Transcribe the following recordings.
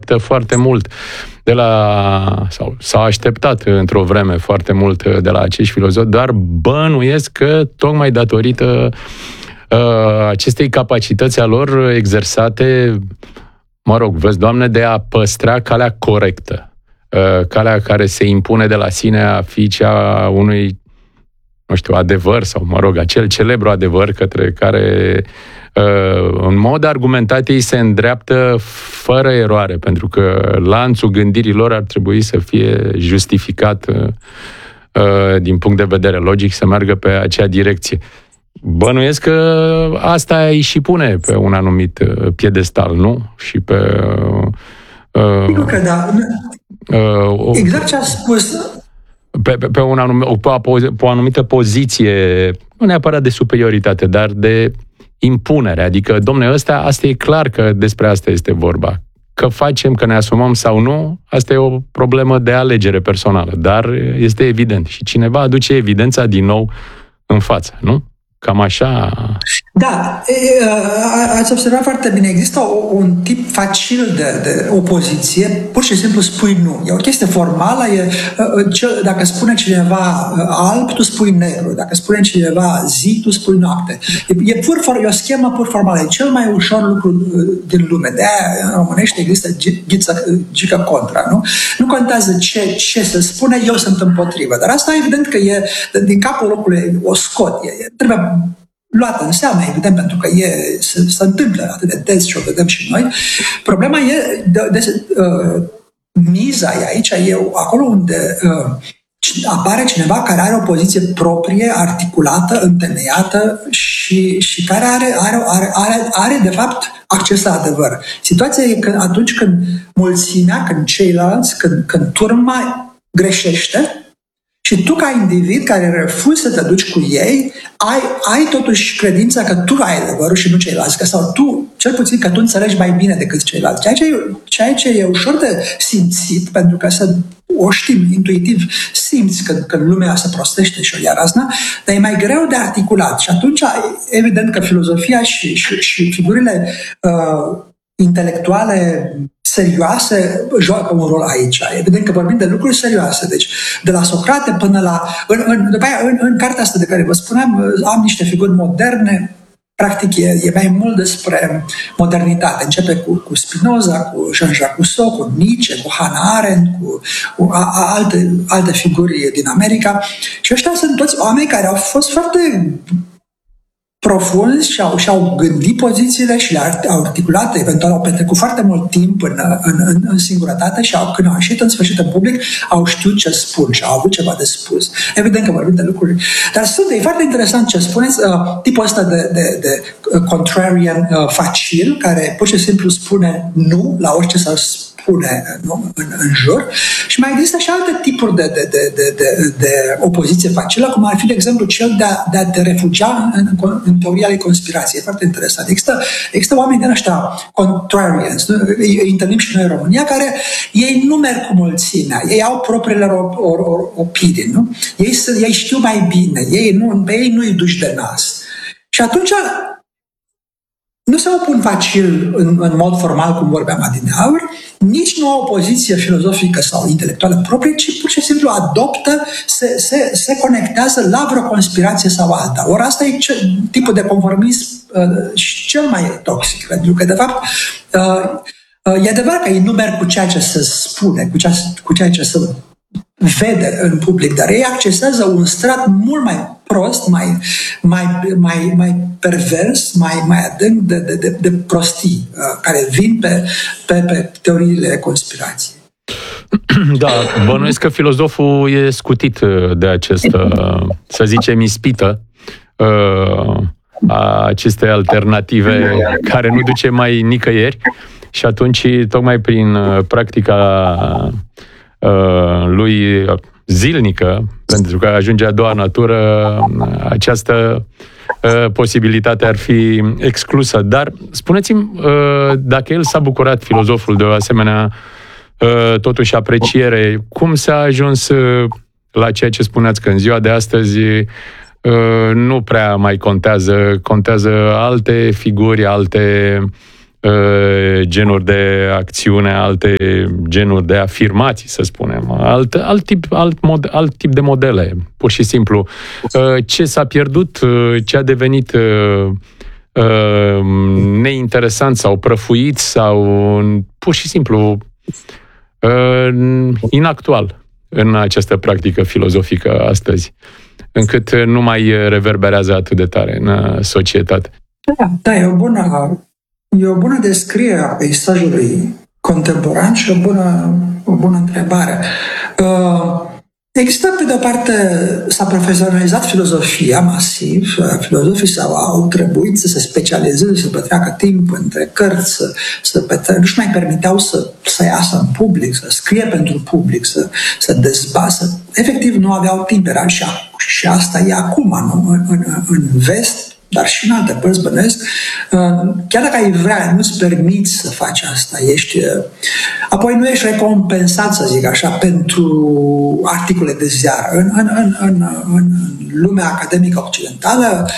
așteaptă foarte mult sau s-au așteptat într-o vreme foarte mult de la acești filozofi, dar bănuiesc că tocmai datorită acestei capacități a lor exersate, vezi, Doamne, de a păstra calea corectă, calea care se impune de la sine a fi cea unui, adevăr sau, acel celebru adevăr către care în mod argumentat ei se îndreaptă fără eroare, pentru că lanțul gândirii lor ar trebui să fie justificat din punct de vedere logic, să meargă pe acea direcție. Bănuiesc că asta îi și pune pe un anumit piedestal, nu? Și pe... Nu cred, da. Exact ce a spus... Pe o anumită poziție, nu neapărat de superioritate, dar de impunere. Adică, domne, asta e clar că despre asta este vorba. Că facem, că ne asumăm sau nu, asta e o problemă de alegere personală, dar este evident. Și cineva aduce evidența din nou în față, nu? Cam așa... Da, ați observat foarte bine. Există un tip facil de opoziție, pur și simplu spui nu. E o chestie formală, dacă spune cineva alb, tu spui negru. Dacă spune cineva zi, tu spui noapte. E o schemă pur formală. E cel mai ușor lucru din lume. De-aia în românește există gică contra, nu? Nu contează ce se spune, eu sunt împotrivă. Dar asta evident că e din capul locului o scot. Trebuie luată în seamă, evident, pentru că se întâmplă atât de des și o vedem și noi. Problema e, miza e aici, e acolo unde apare cineva care are o poziție proprie, articulată, întemeiată și care are de fapt acces la adevăr. Situația e că atunci când mulțimea, când ceilalți, când turma greșește, și tu, ca individ care refuzi să te duci cu ei, ai totuși credința că tu ai adevărul și nu ceilalți, sau tu, cel puțin că tu înțelegi mai bine decât ceilalți. Ceea ce e ușor de simțit, pentru că o știm intuitiv, simți când lumea se prostește și o ia razna, dar e mai greu de articulat. Și atunci, evident că filozofia și figurile intelectuale serioase joacă un rol aici. Evident că vorbim de lucruri serioase. Deci, de la Socrate până la... După aia, în cartea asta de care vă spuneam, am niște figuri moderne. Practic, e mai mult despre modernitate. Începe cu Spinoza, cu Jean-Jacques Rousseau, cu Nietzsche, cu Hannah Arendt, cu alte figuri din America. Și ăștia sunt toți oameni care au fost foarte profunzi și-au gândit pozițiile și le-au articulat, eventual au petrecut foarte mult timp în singurătate și când au ieșit în sfârșit în public, au știut ce spun și au avut ceva de spus. Evident că vorbim de lucruri. Dar e foarte interesant ce spuneți, tipul ăsta de contrarian facil, care pur și simplu spune nu la orice s-ar spune în jur. Și mai există și alte tipuri de opoziție facilă, cum ar fi, de exemplu, cel de a te refugia în teoria ale conspirației. E foarte interesant. Există oameni din ăștia contrarians, îi întâlnim și noi în România, care ei nu merg cu mulțimea, ei au propriile opinii, nu? Ei știu mai bine, pe ei nu îi duci de nas. Și atunci nu se opun facil în mod formal, cum vorbeam adineauri, nici nu au o poziție filozofică sau intelectuală proprie, ci pur și simplu adoptă, se conectează la vreo conspirație sau alta. Ori asta e tipul de conformism cel mai toxic, pentru că, de fapt, e adevărat că ei nu merg cu ceea ce se spune, cu ceea ce se vede în public, dar ei accesează un strat mult mai prost, mai pervers, mai adânc de prostii, care vin pe teoriile conspirației. Da, bănuiesc că filozoful e scutit de această, să zicem, ispită a acestei alternative care nu duce mai nicăieri și atunci, tocmai prin practica lui zilnică, pentru că ajunge a doua natură, această posibilitate ar fi exclusă. Dar spuneți-mi, dacă el s-a bucurat, filozoful, de o asemenea totuși apreciere, cum s-a ajuns la ceea ce spuneați, că în ziua de astăzi nu prea mai contează alte figuri, alte genuri de acțiune, alte genuri de afirmații, să spunem, alt tip de modele, pur și simplu. Ce s-a pierdut, ce a devenit neinteresant sau prăfuit sau pur și simplu inactual în această practică filozofică astăzi, încât nu mai reverberează atât de tare în societate. Da, e o bună descriere a peisajului contemporan și o bună întrebare. Există, pe de-o parte, s-a profesionalizat filozofia masiv, filozofii au trebuit să se specializeze, să petreacă timp între cărți, nu-și mai permiteau să iasă în public, să scrie pentru public, să dezbată. Efectiv, nu aveau timp, era și asta e acum, nu? În vest, dar și în alte părți, bănesc, chiar dacă ai vrea, nu-ți permiți să faci asta, apoi nu ești recompensat, să zic așa, pentru articole de ziar. În lumea academică occidentală,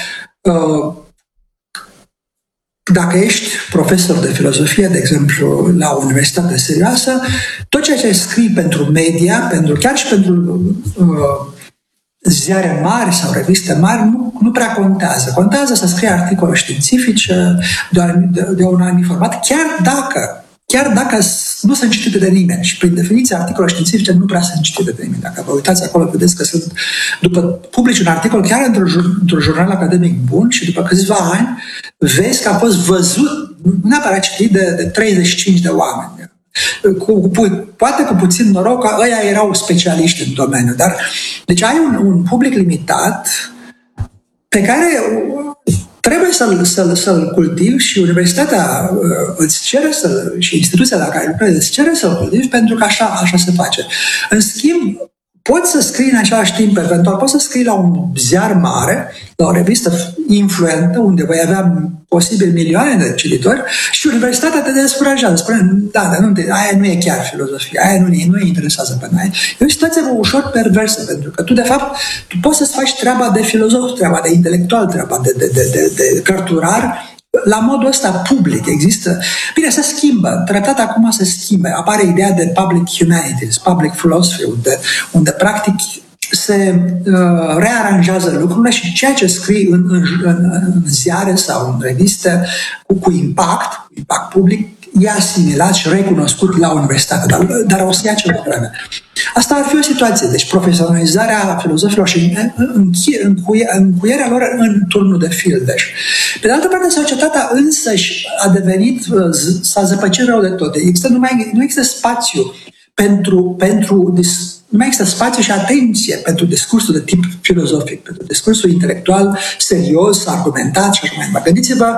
dacă ești profesor de filozofie, de exemplu, la o universitate serioasă, tot ceea ce scrii pentru media, chiar și pentru ziare mari sau reviste mari nu prea contează. Contează să scrie articole științifice de un anumit format, chiar dacă nu sunt citite de nimeni. Și prin definiție, articole științifice nu prea sunt citite de nimeni. Dacă vă uitați acolo, vedeți că sunt, după publici un articol chiar într-un jurnal academic bun și după câțiva ani, vezi că a fost văzut, nu neapărat citit de 35 de oameni. Poate cu puțin noroc că ăia erau specialiști în domeniu, dar deci ai un public limitat pe care trebuie să-l cultivi și universitatea îți cere și instituția la care lucrezi îți cere să-l cultivi, pentru că așa se face. În schimb, poți să scrii în același timp, eventual, poți să scrii la un ziar mare, la o revistă influentă, unde vei avea posibil milioane de cititori și universitatea te descurajează. Spune, aia nu e chiar filozofie, aia nu e interesează pe noi. E o situație ușor perversă, pentru că tu, de fapt, tu poți să-ți faci treaba de filozof, treaba de intelectual, treaba de cărturar, la modul ăsta public. Există. Bine, se schimbă. Treptat acum se schimbe. Apare ideea de public humanities, public philosophy, unde practic se rearanjează lucrurile și ceea ce scrii în ziare sau în reviste cu impact public, e asimilat și recunoscut la universitate, dar o să ia ceva vreme. Asta ar fi o situație. Deci profesionalizarea filozofilor și încuierea lor în turnul de fildeș. Pe de altă parte, societatea însăși a devenit, s-a zăpăcit rău de tot. Nu există spațiu nu mai există spațiu și atenție pentru discursul de tip filozofic, pentru discursul intelectual serios, argumentat și așa mai departe. Gândiți-vă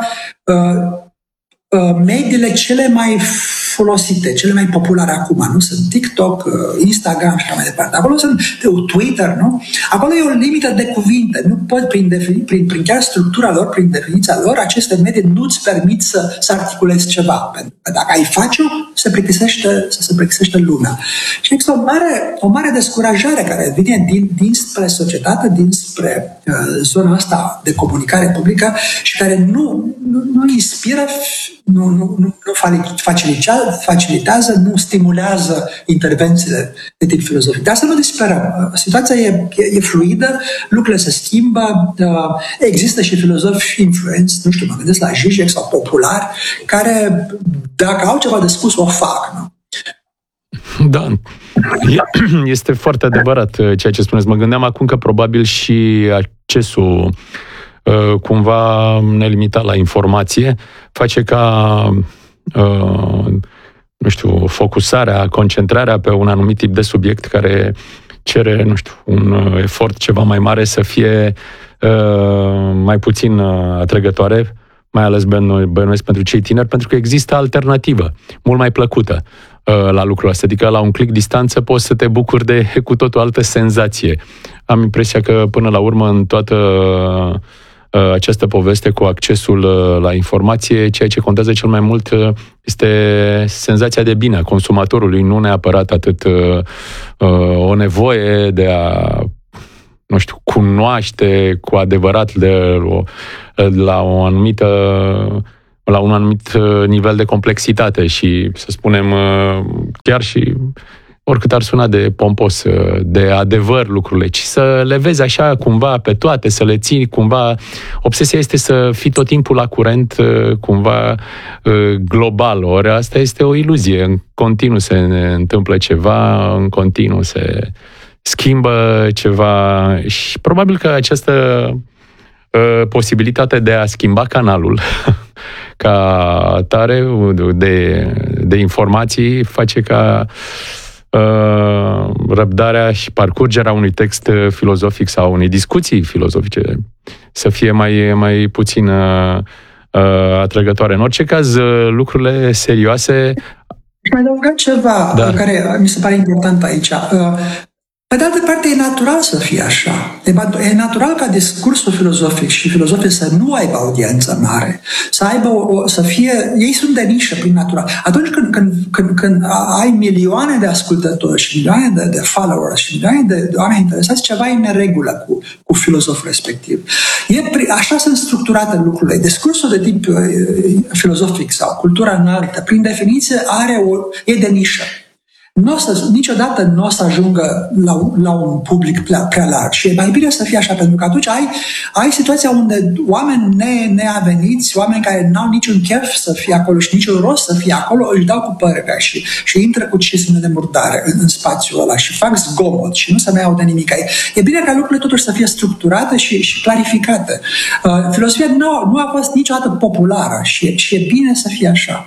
mediile cele mai folosite, cele mai populare acum, nu? Sunt TikTok, Instagram și așa mai departe. Acolo sunt Twitter, nu? Acolo e o limită de cuvinte. Nu pot, prin chiar structura lor, prin definiția lor, aceste medii nu-ți permit să articulezi ceva. Pentru că dacă ai face-o, se plictisește lumea. Și există o mare descurajare care vine dinspre societate, dinspre zona asta de comunicare publică și care nu inspiră, nu facilitează, nu stimulează intervențiile de tip filozofic. Dar să nu disperăm. Situația e fluidă, lucrurile se schimbă, există și filozofi influenți, nu știu, mă gândesc la Zizek sau populari, care, dacă au ceva de spus, o fac, nu? Da, este foarte adevărat ceea ce spuneți. Mă gândeam acum că probabil și accesul cumva nelimitat la informație face ca focusarea, concentrarea pe un anumit tip de subiect care cere, un efort ceva mai mare să fie mai puțin atrăgătoare, mai ales bănuiesc pentru cei tineri, pentru că există alternativă, mult mai plăcută la lucrul ăsta. Adică la un click distanță poți să te bucuri de cu tot o altă senzație. Am impresia că până la urmă în toată această poveste cu accesul la informație, ceea ce contează cel mai mult este senzația de bine a consumatorului, nu neapărat atât o nevoie de a cunoaște cu adevărat la o anumită la un anumit nivel de complexitate și, să spunem, chiar și oricât ar suna de pompos, de adevăr lucrurile, ci să le vezi așa cumva pe toate, să le ții cumva. Obsesia este să fii tot timpul la curent cumva global, ori asta este o iluzie. În continuu se întâmplă ceva, în continuu se schimbă ceva și probabil că această posibilitate de a schimba canalul ca tare de informații face ca răbdarea și parcurgerea unui text filozofic sau unei discuții filozofice să fie mai puțin atrăgătoare. În orice caz, lucrurile serioase... Mai adăugăm ceva care mi se pare important aici. Pe de altă parte, e natural să fie așa. E natural ca discursul filozofic și filozofii să nu aibă audiență mare, să fie... Ei sunt de nișă prin natură. Atunci când ai milioane de ascultători și milioane de followers și milioane de oameni interesați, ceva e în neregulă cu filozoful respectiv. Așa sunt structurate lucrurile. Discursul de tip filozofic sau cultura înaltă, prin definiție, e de nișă. Niciodată nu o să ajungă la un public prea larg. Și e mai bine să fie așa, pentru că atunci ai situația unde oameni neaveniți, oameni care n-au niciun chef să fie acolo și niciun rost să fie acolo, își dau cu părerea și intră cu cisme de murdare în spațiul ăla și fac zgomot și nu se mai aude nimic. E bine ca lucrurile totuși să fie structurate și clarificate. Filosofia nu a fost niciodată populară și e bine să fie așa.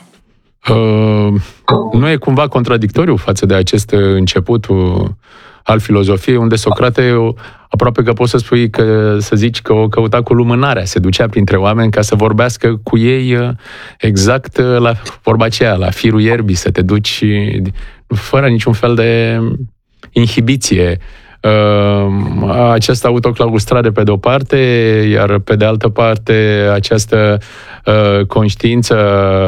Nu e cumva contradictoriu față de acest început al filozofiei, unde Socrate aproape că poți să zici că o căuta cu lumânarea, se ducea printre oameni ca să vorbească cu ei exact la vorba aceea, la firul ierbii, să te duci fără niciun fel de inhibiție. Această autoclaustrare pe de-o parte, iar pe de altă parte această conștiință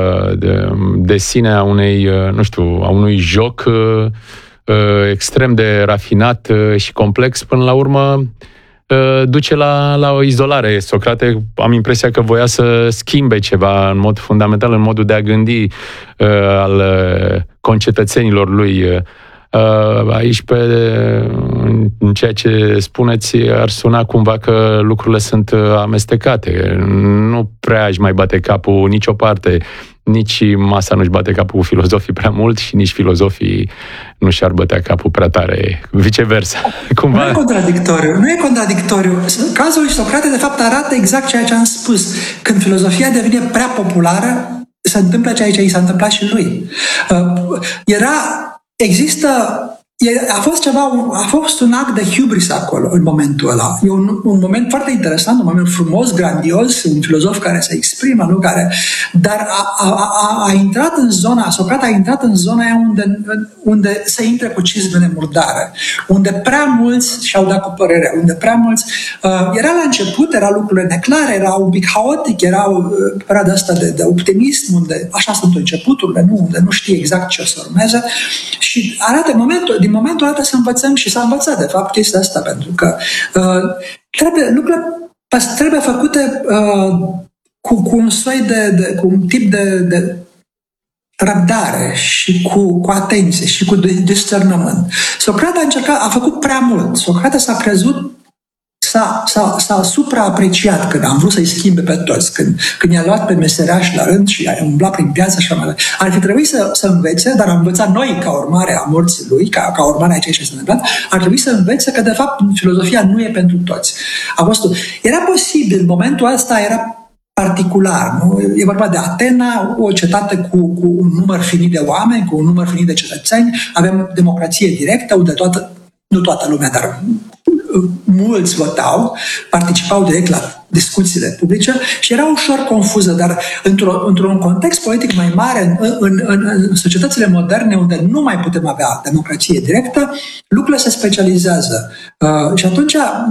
de sine a unui joc extrem de rafinat și complex, până la urmă duce la o izolare. Socrate, am impresia că voia să schimbe ceva în mod fundamental, în modul de a gândi al concetățenilor lui. Aici, în ceea ce spuneți, ar suna cumva că lucrurile sunt amestecate. Nu prea își mai bate capul nicio parte, nici masa nu-și bate capul cu filozofii prea mult și nici filozofii nu și-ar bătea capul prea tare, viceversa. Cumva... Nu e contradictoriu. Cazul lui Socrate, de fapt, arată exact ceea ce am spus. Când filozofia devine prea populară, se întâmplă ceea ce i s-a întâmplat și lui. A fost un act de hubris acolo, în momentul ăla. E un moment foarte interesant, un moment frumos, grandios, un filozof care se exprimă, dar a intrat în zona, Socrate a intrat în zona aia unde se intră cu cizme de murdare, unde prea mulți și-au dat cu părerea, unde prea mulți... Era la început, era lucrurile neclare, era un pic haotic, era perioada asta de optimism, unde așa sunt începuturile, unde nu știi exact ce o să urmeze, și arată din momentul ăla să învățăm și s-a învățat, de fapt, chestia asta, pentru că lucrurile trebuie făcute cu un soi cu un tip de răbdare și cu atenție și cu discernământ. Socrate a făcut prea mult. Socrate s-a crezut, s-a supraapreciat când am vrut să-i schimbe pe toți, când i-a luat pe meseriași la rând și i-a umblat prin viață și așa. Ar fi trebuit să învețe, dar am învățat noi ca urmare a morții lui, ca urmare a ceea ce s-a întâmplat, ar trebui să învețe că de fapt filozofia nu e pentru toți. Era posibil, momentul ăsta era particular, nu? E vorba de Atena, o cetate cu un număr finit de oameni, cu un număr finit de cetățeni, avem democrație directă, unde nu toată lumea, dar mulți votau, participau direct la discuțiile publice și era ușor confuză, dar într-un context politic mai mare, în societățile moderne, unde nu mai putem avea democrație directă, lucrurile se specializează. Și atunci,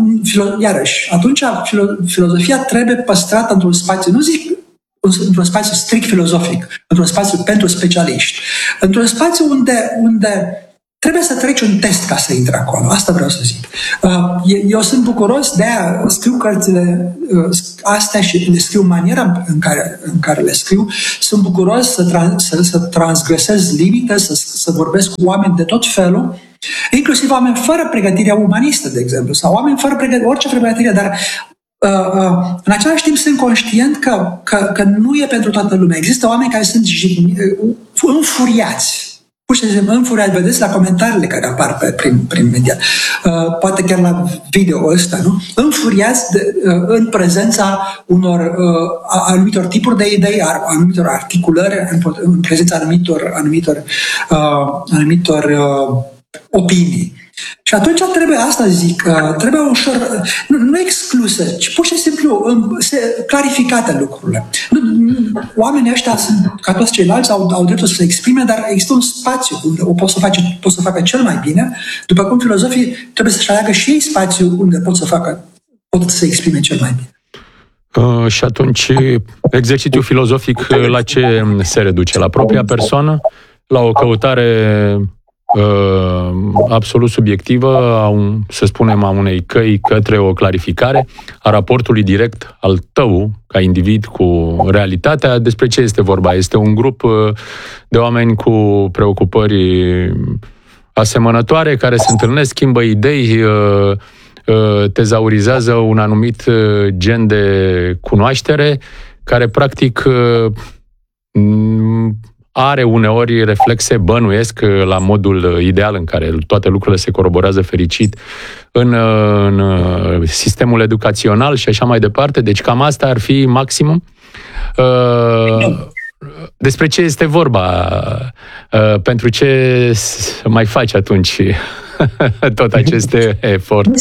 filozofia trebuie păstrată într-un spațiu, nu zic într-un spațiu strict filozofic, într-un spațiu pentru specialiști, într-un spațiu unde trebuie să treci un test ca să intri acolo. Asta vreau să zic. Eu sunt bucuros, de-aia scriu cărțile astea și le scriu în maniera în care le scriu. Sunt bucuros să transgresez limite, să vorbesc cu oameni de tot felul, inclusiv oameni fără pregătirea umanistă, de exemplu, sau oameni fără orice pregătire, dar în același timp sunt conștient că nu e pentru toată lumea. Există oameni care sunt înfuriați. Pur și simplu înfuriați, vedeți la comentariile care apar prin media, poate chiar la video ăsta, nu? Înfuriați în prezența anumitor tipuri de idei, anumitor articulări, în prezența anumitor opinii. Și atunci trebuie, asta zic, trebuie ușor, nu exclusă, ci pur și simplu clarificate lucrurile. Oamenii ăștia, ca toți ceilalți, au dreptul să se exprime, dar există un spațiu unde o pot să facă cel mai bine, după cum filozofii trebuie să-și aleagă și ei spațiu unde pot să se exprime cel mai bine. Și atunci, exercițiul filozofic la ce se reduce? La propria persoană? La o căutare absolut subiectivă, să spunem, a unei căi către o clarificare a raportului direct al tău, ca individ, cu realitatea? Despre ce este vorba? Este un grup de oameni cu preocupări asemănătoare, care se întâlnesc, schimbă idei, tezaurizează un anumit gen de cunoaștere, care practic are uneori reflexe, bănuiesc, la modul ideal în care toate lucrurile se coroborează fericit în sistemul educațional și așa mai departe. Deci cam asta ar fi maximum. Despre ce este vorba? Pentru ce mai faci atunci tot aceste efort?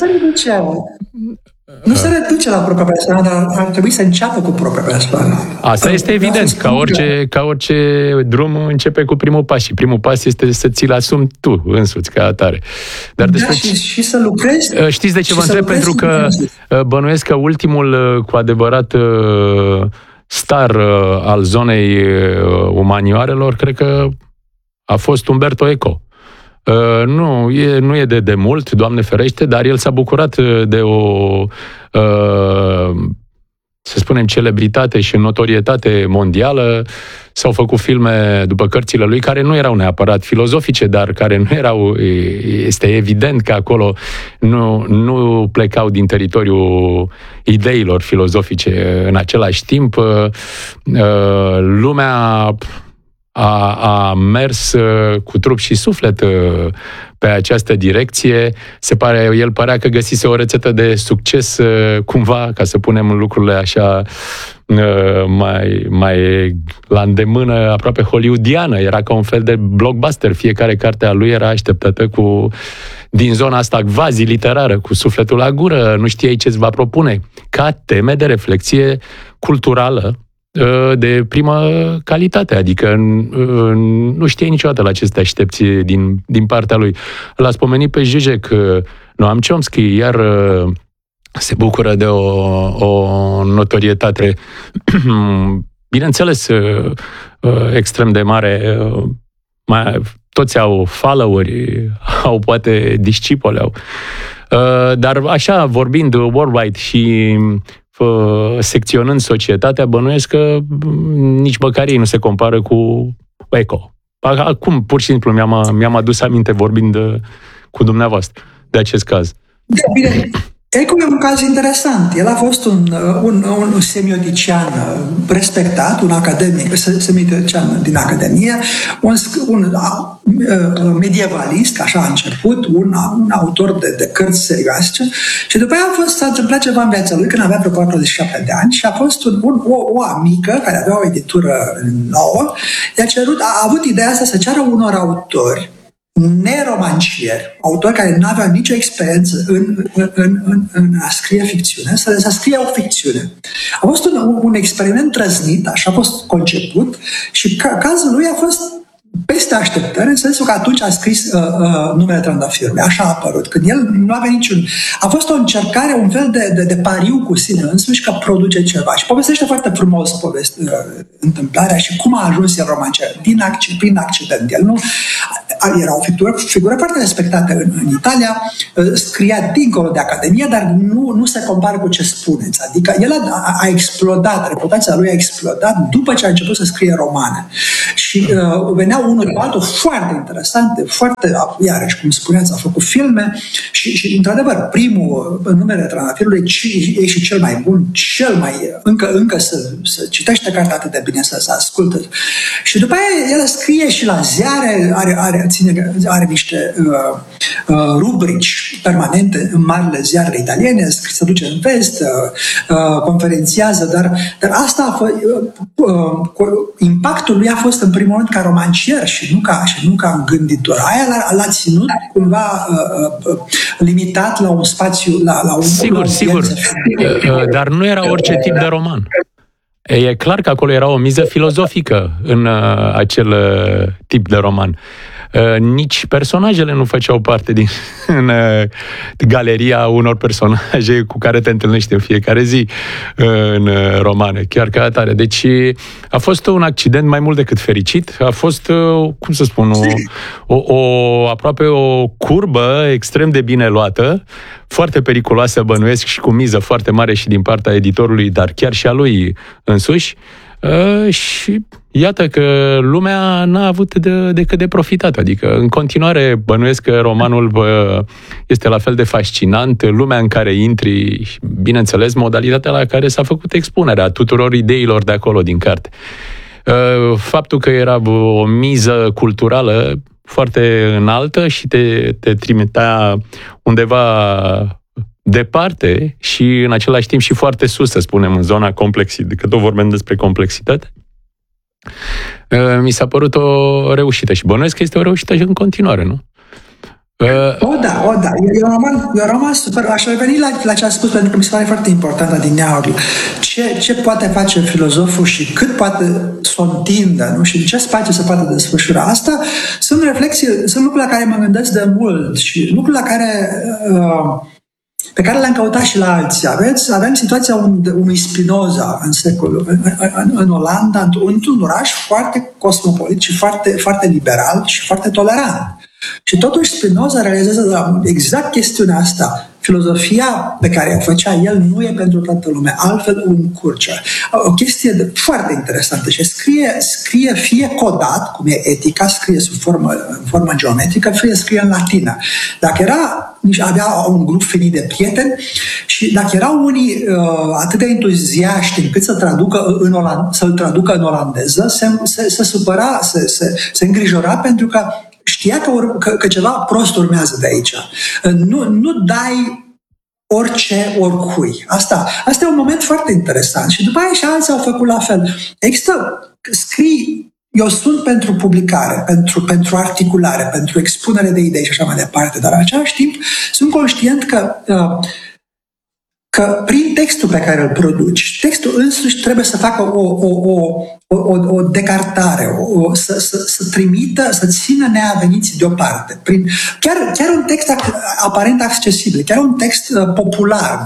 Nu se reduce la propria persoană, dar ar trebui să înceapă cu propria persoană. Asta este evident, ca orice drum începe cu primul pas și primul pas este să ți-l asumi tu însuți ca atare. Dar despre și să lucrezi. Știți de ce vă întreb? Pentru că bănuiesc că ultimul cu adevărat star al zonei umanioarelor, cred că a fost Umberto Eco. Nu e de mult, Doamne ferește, dar el s-a bucurat de o, să spunem, celebritate și notorietate mondială. S-au făcut filme după cărțile lui care nu erau neapărat filozofice, dar care nu erau, este evident că acolo nu plecau din teritoriul ideilor filozofice. În același timp, lumea a mers cu trup și suflet pe această direcție. El părea că găsise o rețetă de succes cumva, ca să punem lucrurile așa mai la îndemână, aproape hollywoodiană. Era ca un fel de blockbuster. Fiecare carte a lui era așteptată din zona asta quasi-literară, cu sufletul la gură. Nu știai ce îți va propune. Ca teme de reflexie culturală de primă calitate, adică nu știe niciodată la ce să te aștepți din partea lui. L-ați pomenit pe Zizek, Noam Chomsky, iar se bucură de o notorietate, bineînțeles, extrem de mare. Toți au followeri, au poate discipoli, dar așa, vorbind worldwide și secționând societatea, bănuiesc că nici măcar ei nu se compară cu Eco. Acum, pur și simplu, mi-am adus aminte vorbind cu dumneavoastră de acest caz. Da, bine. Eco e un caz interesant. El a fost un semiotician respectat, un academic, semiotician din Academie, un medievalist, așa a început, un autor de cărți serioase, și după aia s-a întâmplat ceva în viața lui când avea vreo 47 de ani și a fost o amică care avea o editură nouă, a avut ideea asta să ceară unor autori neromancieri, autori care nu aveau nicio experiență în a scrie ficțiune, să scrie o ficțiune. A fost un experiment trăznit, așa a fost conceput, și cazul lui a fost peste așteptări, în sensul că atunci a scris Numele Trandafirului. Așa a apărut. Când el nu avea niciun... A fost o încercare, un fel de pariu cu sine însuși că produce ceva. Și povestește foarte frumos întâmplarea și cum a ajuns el romancier. Prin accident. El nu... Era o figură foarte respectată în Italia, scria dincolo de Academie, dar nu se compară cu ce spuneți. Adică el a explodat, reputația lui a explodat după ce a început să scrie romane. Și veneau unul cu altul foarte interesante, foarte, iarăși, cum spuneați, a făcut filme și într-adevăr, primul, Numele Trandafirului, e și cel mai bun, cel mai... Încă să citește cartea atât de bine, să ascultă. Și după aia el scrie și la ziare, are niște rubrici permanente în marile ziarele italiene, se duce în vest, conferențiază, dar asta impactul lui a fost în primul rând ca romancier și nu ca gânditor. Aia l-a ținut cumva limitat la un spațiu, la un... Sigur. Dar nu era orice tip de roman. E clar că acolo era o miză filozofică în acel tip de roman. Nici personajele nu făceau parte din galeria unor personaje cu care te întâlnești în fiecare zi în romane, chiar ca atare. Deci a fost un accident mai mult decât fericit, a fost, cum să spun, aproape o curbă extrem de bine luată, foarte periculoasă, bănuiesc, și cu miză foarte mare și din partea editorului, dar chiar și a lui însuși. Și iată că lumea n-a avut decât de profitat. Adică, în continuare, bănuiesc că romanul este la fel de fascinant, lumea în care intri și, bineînțeles, modalitatea la care s-a făcut expunerea tuturor ideilor de acolo, din carte. Faptul că era o miză culturală foarte înaltă și te trimitea undeva departe și în același timp și foarte sus, să spunem, în zona complexității, că tot vorbim despre complexitate, mi s-a părut o reușită și bănuiesc că este o reușită și în continuare, nu? O da. E un roman super. Aș reveni la ce a spus, pentru că mi se pare foarte important adineauri. Ce poate face filozoful și cât poate să o întindă, nu? Și în ce spațiu se poate desfășura. Asta sunt reflexii, sunt lucruri la care mă gândesc de mult și lucruri la care... pe care le-am căutat și la alții. Avem situația unui Spinoza în Olanda, într-un oraș foarte cosmopolit și foarte, foarte liberal și foarte tolerant. Și totuși Spinoza realizează exact chestiunea asta. Filozofia pe care o făcea el nu e pentru toată lumea, altfel un curce. O chestie foarte interesantă și scrie fie codat, cum e etica, scrie sub formă geometrică, fie scrie în latină. Dacă avea un grup finit de prieteni și dacă erau unii atât de entuziaști încât să-l traducă în olandeză, se supăra, se îngrijora pentru că știa că ceva prost urmează de aici. Nu dai orice oricui. Asta e un moment foarte interesant. Și după aia și alții au făcut la fel. Scrii, eu sunt pentru publicare, pentru articulare, pentru expunere de idei și așa mai departe, dar în același timp sunt conștient că prin textul pe care îl produci, textul însuși trebuie să facă o decartare, să trimită, să țină neaveniții deoparte. Chiar un text aparent accesibil, chiar un text popular,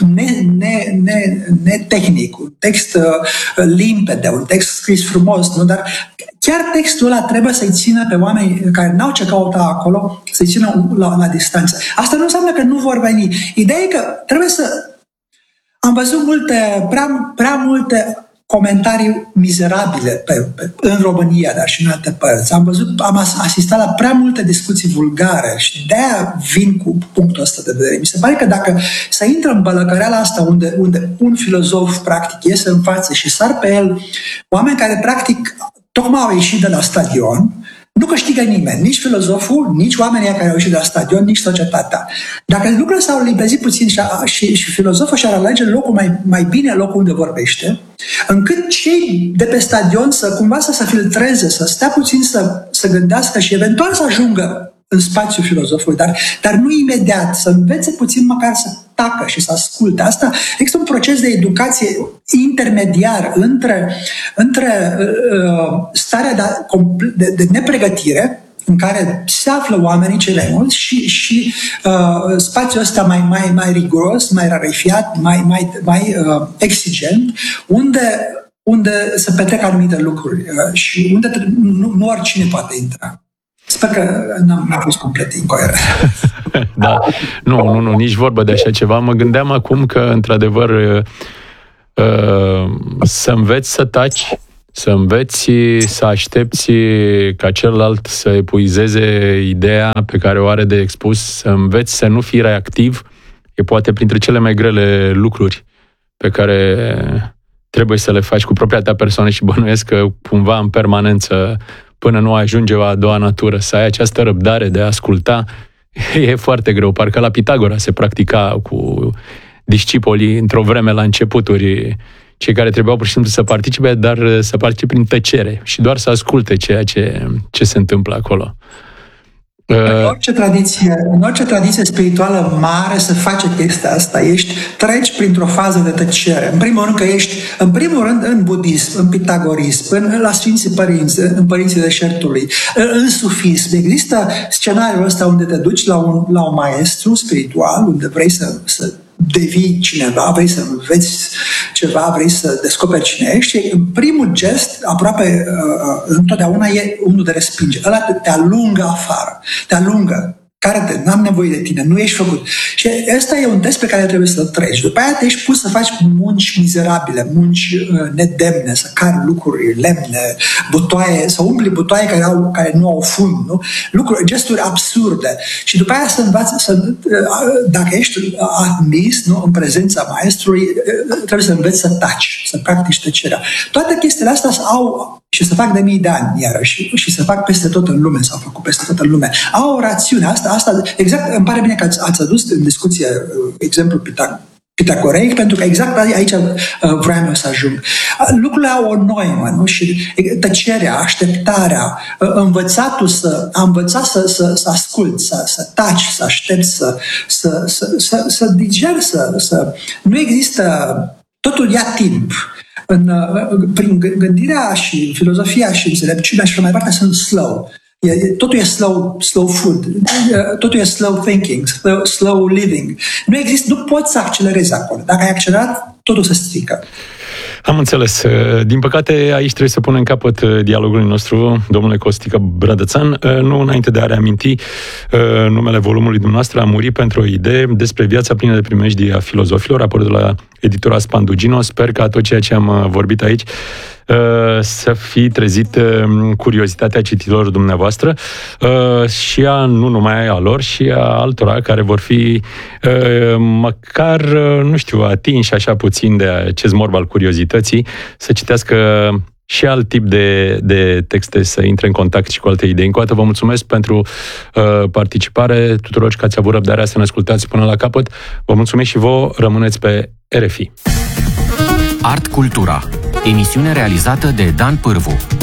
netehnic, un text limpede, un text scris frumos, nu? Dar chiar textul ăla trebuie să-i țină pe oameni care n-au ce căuta acolo, să-i țină la distanță. Asta nu înseamnă că nu vor veni. Ideea e că trebuie să... Am văzut prea multe comentarii mizerabile în România, dar și în alte părți. Am asistat la prea multe discuții vulgare și de-aia vin cu punctul ăsta de vedere. Mi se pare că dacă se intră în bălăcăreala asta unde un filozof practic iese în față și sar pe el oameni care practic tocmai au ieșit de la stadion, nu câștigă nimeni, nici filozoful, nici oamenii care au ieșit de la stadion, nici societatea. Dacă lucrurile s-au limpezit puțin și filozoful și-ar alege locul mai bine, locul unde vorbește, încât cei de pe stadion cumva să se filtreze, să stea puțin să gândească și eventual să ajungă în spațiul filozofului, dar nu imediat, să învețe puțin măcar să tacă și să asculte. Asta există un proces de educație intermediar între starea de nepregătire în care se află oamenii cei mai mulți și spațiul ăsta mai riguros, mai rarefiat, mai exigent, unde se petrec anumite lucruri și unde nu oricine poate intra. Sper că n-am fost complet incoerent. Da, nu, nici vorbă de așa ceva. Mă gândeam acum că, într-adevăr, să înveți să taci, să înveți să aștepți ca celălalt să epuizeze ideea pe care o are de expus, să înveți să nu fii reactiv, e poate printre cele mai grele lucruri pe care trebuie să le faci cu propria ta persoană și bănuiesc că cumva în permanență până nu ajunge o a doua natură, să ai această răbdare de a asculta, e foarte greu. Parcă la Pitagora se practica cu discipolii într-o vreme la începuturi, cei care trebuiau pur și simplu să participe, dar să participe prin tăcere și doar să asculte ceea ce se întâmplă acolo. În orice tradiție spirituală mare se face chestia asta. Treci printr-o fază de tăcere. În primul rând în budism, în pitagorism, la Sfinții Părinți, în Părinții Deșertului, în sufism. Există scenariul ăsta unde te duci la un maestru spiritual, unde vrei să devii cineva, vrei să înveți ceva, vrei să descoperi cine ești și în primul gest, aproape întotdeauna e unul de respinge. Ăla te alungă afară, te alungă. N-am nevoie de tine, nu ești făcut. Și ăsta e un test pe care trebuie să-l treci. După aia te ești pus să faci munci mizerabile, munci nedemne, să cari lucruri, lemne, butoaie, să umpli butoaie care nu au fund, nu? Lucruri, gesturi absurde. Și după aia să învați, dacă ești admis, nu, în prezența maestrului, trebuie să înveți să taci, să practici tăcerea. Toate chestiile astea au și se fac de mii de ani, iarăși, și se fac peste tot în lume, s-au făcut peste tot în lume. Au o rațiune. Asta, exact, îmi pare bine că ați adus în discuție exemplul pitagoreic, pentru că exact aici vreau eu să ajung. Lucrurile au o noimă, nu? Și tăcerea, așteptarea, a învăța să asculți, să taci, să aștepți, să digeri, nu există, totul ia timp. Prin gândirea și filozofia și înțelepciunea și mai departe sunt slow. Totul e slow food, totul e slow thinking, slow living. Nu poți să accelerezi acolo. Dacă ai accelerat, totul se strică. Am înțeles. Din păcate, aici trebuie să punem capăt dialogului nostru, domnule Costică Brădățan. Nu înainte de a reaminti numele volumului dumneavoastră, A muri pentru o idee, despre viața plină de primejdii a filozofilor, apărut de la editura Spandugino. Sper că tot ceea ce am vorbit aici să fi trezit curiozitatea cititorilor dumneavoastră și nu numai a lor, și a altora care vor fi măcar, nu știu, atinși așa puțin de acest morb al curiozității, să citească și alt tip de texte, să intre în contact și cu alte idei. Încă o dată vă mulțumesc pentru participare tuturor că ați avut răbdarea să ne ascultați până la capăt. Vă mulțumesc și vouă, rămâneți pe RFI. Art Cultura, emisiune realizată de Dan Pârvu.